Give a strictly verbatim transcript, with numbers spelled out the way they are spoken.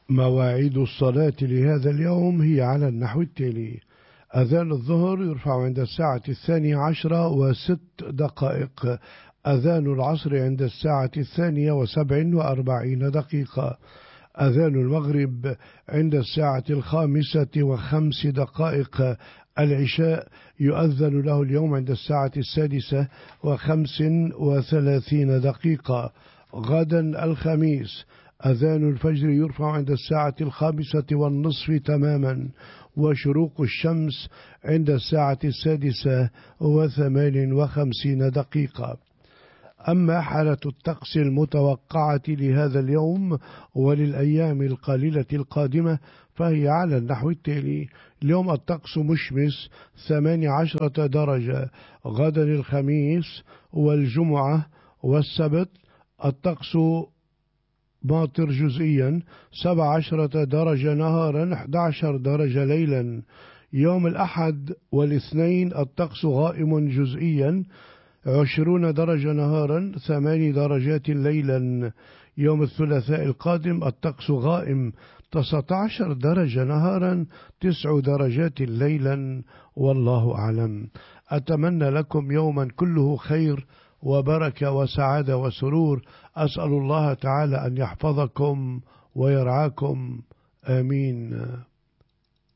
مواعيد الصلاة لهذا اليوم هي على النحو التالي: أذان الظهر يرفع عند الساعة الثانية عشرة وست دقائق، أذان العصر عند الساعة الثانية وسبع وأربعين دقيقة، أذان المغرب عند الساعة الخامسة وخمس دقائق، العشاء يؤذن له اليوم عند الساعة السادسة وخمس وثلاثين دقيقة. غدا الخميس أذان الفجر يرفع عند الساعة الخامسة والنصف تماما، وشروق الشمس عند الساعة السادسة وثمان وخمسين دقيقة. أما حالة الطقس المتوقعة لهذا اليوم وللأيام القليلة القادمة فهي على النحو التالي: اليوم الطقس مشمس ثمانية عشرة درجة، غدا الخميس والجمعة والسبت الطقس ماطر جزئيا سبع عشرة درجة نهارا أحد عشر درجة ليلا. يوم الأحد والاثنين الطقس غائم جزئيا عشرون درجة نهارا ثماني درجات ليلا. يوم الثلاثاء القادم الطقس غائم تسعة عشر درجة نهارا تسع درجات ليلا. والله أعلم. أتمنى لكم يوما كله خير وبركة وسعادة وسرور. أسأل الله تعالى أن يحفظكم ويرعاكم، آمين.